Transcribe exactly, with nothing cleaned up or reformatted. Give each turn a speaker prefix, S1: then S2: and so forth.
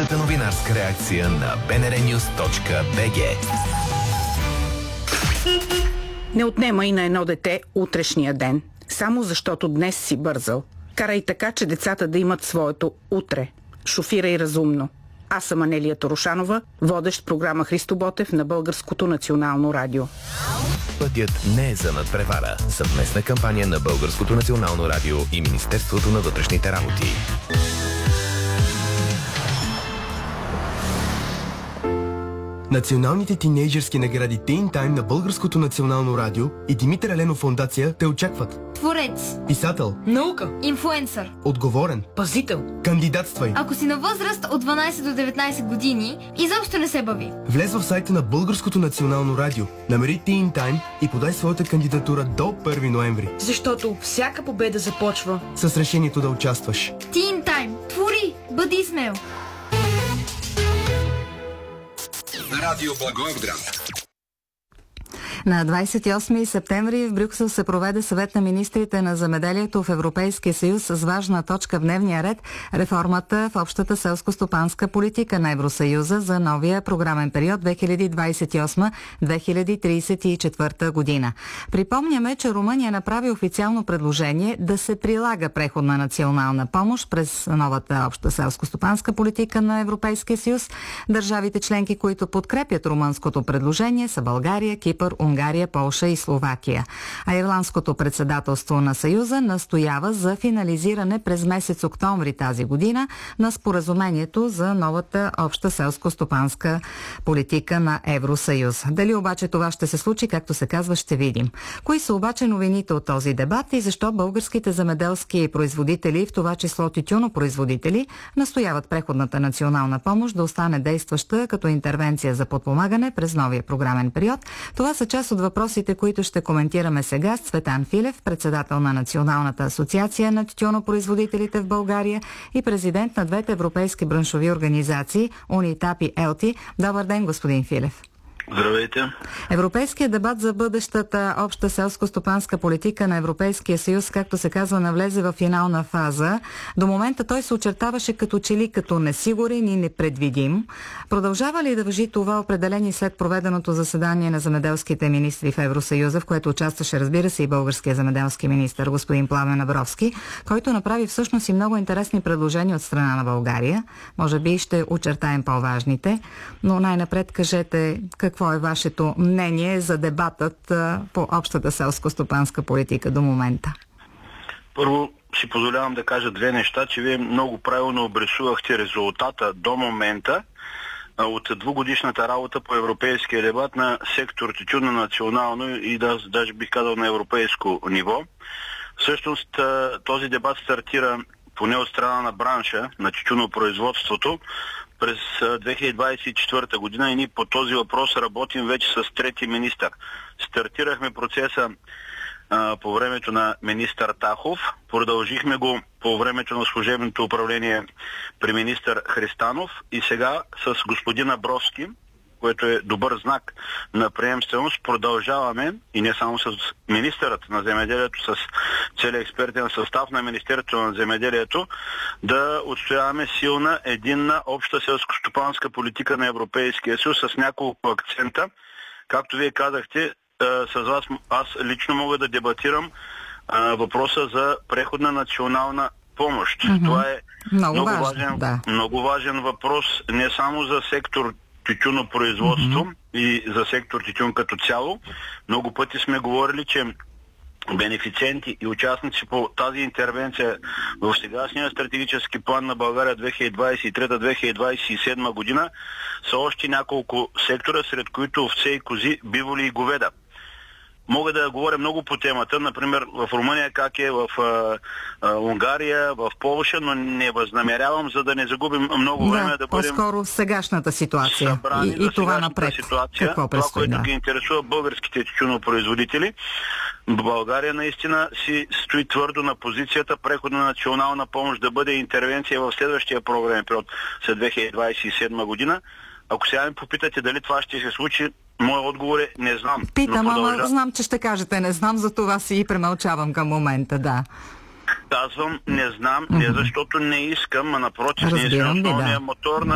S1: Най-важната новинарска реакция на би ен ар нюз точка би джи.
S2: Не отнема и на едно дете утрешния ден, само защото днес си бързал. Карай така, че децата да имат своето утре. Шофирай разумно. Аз съм Анелия Торошанова, водещ програма Христо Ботев на Българското национално радио.
S1: Пътят не е за надпревара. Съвместна кампания на Българското национално радио и Министерството на вътрешните работи.
S3: Националните тинейджърски награди Teen Time на Българското национално радио и Димитър Еленов фондация те очакват.
S4: Творец,
S3: писател,
S4: наука, инфлуенсър,
S3: отговорен,
S4: пазител.
S3: Кандидатствай.
S4: Ако си на възраст от дванайсет до деветнайсет години, изобщо не се бави.
S3: Влез в сайта на Българското национално радио, намери Teen Time и подай своята кандидатура до първи ноември.
S5: Защото всяка победа започва
S3: с решението да участваш.
S4: Teen Time. Твори, бъди смел.
S1: Радио Благоевград.
S6: На двайсет и осми септември в Брюксел се проведе съвет на министрите на земеделието в Европейския съюз с важна точка в дневния ред – реформата в общата селско-стопанска политика на Евросъюза за новия програмен период две хиляди двайсет и осма - две хиляди трийсет и четвърта година. Припомняме, че Румъния направи официално предложение да се прилага преходна национална помощ през новата обща селско-стопанска политика на Европейския съюз. Държавите членки, които подкрепят румънското предложение, са България, Кипър, Унгария, Полша и Словакия. А ирландското председателство на Съюза настоява за финализиране през месец октомври тази година на споразумението за новата обща селско-стопанска политика на Евросъюз. Дали обаче това ще се случи, както се казва, ще видим. Кои са обаче новините от този дебат и защо българските земеделски производители, в това число тютюнопроизводители, настояват преходната национална помощ да остане действаща като интервенция за подпомагане през новия програмен период? Това са част от въпросите, които ще коментираме сега с Цветан Филев, председател на Националната асоциация на тютюнопроизводителите в България и президент на двете европейски браншови организации Унитап и Елти. Добър ден, господин Филев.
S7: Здравейте.
S6: Европейският дебат за бъдещата обща селско-стопанска политика на Европейския съюз, както се казва, навлезе в финална фаза. До момента той се очертаваше като че ли като несигурен и непредвидим. Продължава ли да важи това определение след проведеното заседание на земеделските министри в Евросъюза, в което участваше, разбира се, и българския земеделски министър господин Пламен Абровски, който направи всъщност и много интересни предложения от страна на България? Може би ще очертаем по-важните, но най-напред кажете какво Какво е вашето мнение за дебатът а, по общата селско-стопанска политика до момента?
S7: Първо си позволявам да кажа две неща, че вие много правилно обрисувахте резултата до момента а, от двугодишната работа по европейския дебат на сектор тютюн на национално и да, даже бих казал на европейско ниво. Всъщност а, този дебат стартира поне от страна на бранша, на тютюнопроизводството, през две хиляди двайсет и четвърта година и ние по този въпрос работим вече с трети министър. Стартирахме процеса а, по времето на министър Тахов, продължихме го по времето на служебното управление при министър Христанов и сега с господин Абровски, което е добър знак на приемственост, продължаваме и не само с министърът на земеделието, с целият експертен състав на Министерството на земеделието, да отстояваме силна, единна, обща селскостопанска политика на Европейския съюз с няколко акцента. Както вие казахте, с вас аз лично мога да дебатирам въпроса за преходна национална помощ.
S6: Mm-hmm.
S7: Това е
S6: много, много,
S7: важен,
S6: важен, да.
S7: много важен въпрос не само за сектор тютюнопроизводство mm-hmm. и за сектор тютюн като цяло. Много пъти сме говорили, че бенефициенти и участници по тази интервенция в сегашния стратегически план на България две хиляди двайсет и трета - две хиляди двайсет и седма година са още няколко сектора, сред които овце и кози, биволи и говеда. Мога да говоря много по темата, например в Румъния как е, в а, а, Унгария, в Полша, но не възнамерявам, за да не загубим много
S6: да,
S7: време да бъдем
S6: по-скоро сегашната ситуация и, и това напред.
S7: Ситуация,
S6: Какво
S7: това,
S6: предстои,
S7: което
S6: да.
S7: ги интересува българските тютюнопроизводители. България наистина си стои твърдо на позицията преходна национална помощ да бъде интервенция в следващия програмен период след две хиляди двайсет и седма година. Ако сега ми попитате дали това ще се случи, моят отговор е не знам.
S6: Питам,
S7: продължа...
S6: ама знам, че ще кажете не знам, за това си и премълчавам към момента, да.
S7: Казвам не знам, не защото не искам, а напротив,
S6: Разбирам
S7: не е
S6: ви,
S7: основният
S6: да.
S7: мотор на